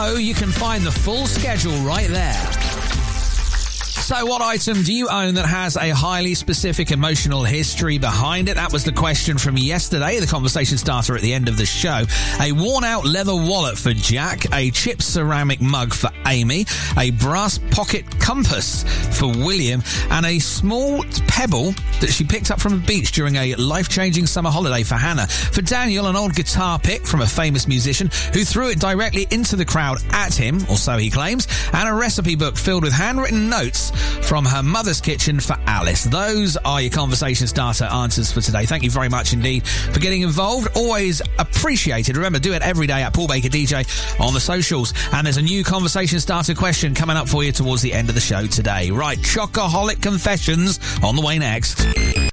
show, you can find the full schedule right there. So what item do you own that has a highly specific emotional history behind it? That was the question from yesterday, the conversation starter at the end of the show. A worn-out leather wallet for Jack, a chipped ceramic mug for Amy, a brass pocket compass for William, and a small pebble that she picked up from a beach during a life-changing summer holiday for Hannah. For Daniel, an old guitar pick from a famous musician who threw it directly into the crowd at him, or so he claims, and a recipe book filled with handwritten notes from her mother's kitchen for Alice. Those are your conversation starter answers for today. Thank you very much indeed for getting involved. Always appreciated. Remember, do it every day at Paul Baker DJ on the socials. And there's a new conversation starter question coming up for you towards the end of the show today. Right, Chocoholic Confessions on the way next.